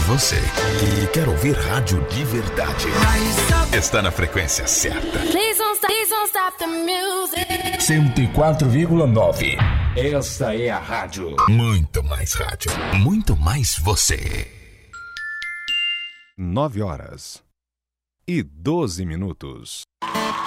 Você que quer ouvir rádio de verdade está na frequência certa. 104,9. Esta é a rádio. Muito mais rádio. Muito mais você. 9 horas e 12 minutos.